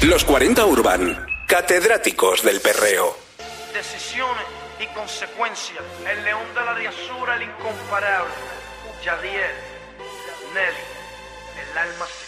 Los 40 Urban, catedráticos del perreo. Decisiones y consecuencias. El león de la diasura, el incomparable. Yadier, Nelly, el alma